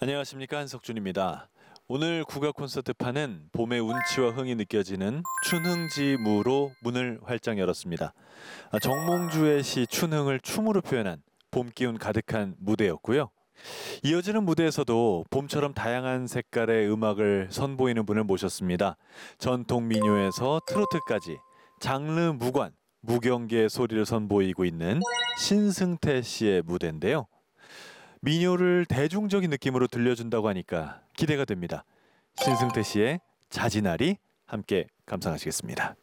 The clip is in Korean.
안녕하십니까, 한석준입니다. 오늘 국악 콘서트판은 봄의 운치와 흥이 느껴지는 춘흥지무로 문을 활짝 열었습니다. 정몽주의 시 춘흥을 춤으로 표현한 봄 기운 가득한 무대였고요. 이어지는 무대에서도 봄처럼 다양한 색깔의 음악을 선보이는 분을 모셨습니다. 전통 민요에서 트로트까지 장르 무관, 무경계의 소리를 선보이고 있는 신승태 씨의 무대인데요. 민요를 대중적인 느낌으로 들려준다고 하니까 기대가 됩니다. 신승태 씨의 자진아리 함께 감상하시겠습니다.